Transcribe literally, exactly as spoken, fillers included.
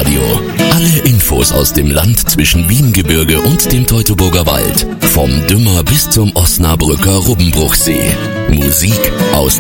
Radio. Alle Infos aus dem Land zwischen Wiehengebirge und dem Teutoburger Wald. Vom Dümmer bis zum Osnabrücker Rubbenbruchsee. Musik aus